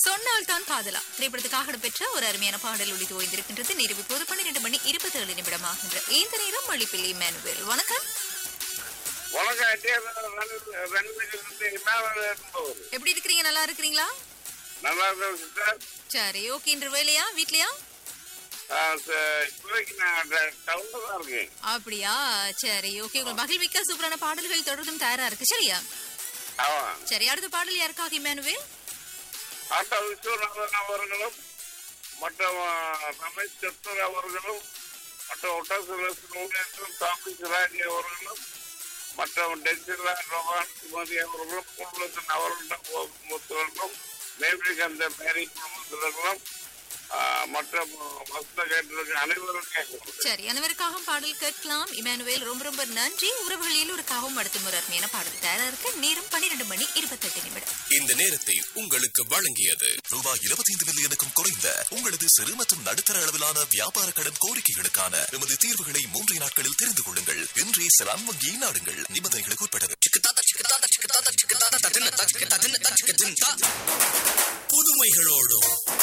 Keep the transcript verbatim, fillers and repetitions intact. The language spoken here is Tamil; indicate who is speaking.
Speaker 1: சொன்னால் தான் காதலா திரைப்படத்துக்காக இடம்பெற்ற ஒரு அருமையான பாடல் ஒளித்து ஓய்ந்திருக்கின்றது. நேரம் இப்போது பன்னிரண்டு மணி இருபத்தி ஏழு நிமிடமாகின்ற இந்த நேரம் மொழிப்பிள்ளை இமானுவேல். வணக்கம். எப்படி இருக்கிறீங்க? நல்லா இருக்கிறீங்களா?
Speaker 2: நல்லா இருக்கேன்.
Speaker 1: சரி, ஓகே. இன்று வேலையா வீட்லயா? அப்படியா? சரி, ஓகே. உங்கள் மகிழ்விக்க சூப்பரான பாடல்கள் தொடர்ந்தும் தயாரா இருக்கு. சரியா? சரி, அடுத்த பாடல் யாருக்காக இமானுவேல்?
Speaker 2: அவர்களும் மற்றும் ரமேஷ் சத்தர் அவர்களும் மற்றும் ஒட்டசுரேஷன் சாமி சிராஜி அவர்களும் மற்றும் டென்சிலா ரோஹான் சுமதி அவர்களும் குடும்பத்தின் அவர்களும் மேபிகந்த மேரி குடும்பத்தினர்களும் மற்றும் அனைவரும்.
Speaker 1: சரி, அனைவருக்காகவும் பாடல் கேட்கலாம். இமானுவேல், ரொம்ப ரொம்ப நன்றி. உறவுகள் எல்லோருக்காகவும் அடுத்த முறை அருமையான பாடல் தயாரா இருக்கு. நேரம் பன்னிரண்டு மணி இருபத்தி எட்டு நிமிடம்.
Speaker 3: இந்த நேரத்தை உங்களுக்கு வழங்கியது
Speaker 4: ரூபாய் இருபத்தி ஐந்து மில்லியனுக்கும் குறைந்த உங்களது சிறு மற்றும் நடுத்தர அளவிலான வியாபார கடன் கோரிக்கைகளுக்கான எமது தீர்வுகளை மூன்று நாட்களில் தெரிந்து கொள்ளுங்கள். இன்றே செலான் வங்கியை நாடுங்கள். நிபந்தனைகளுக்கு உட்பட்டது.
Speaker 3: புதுமைகளோடும்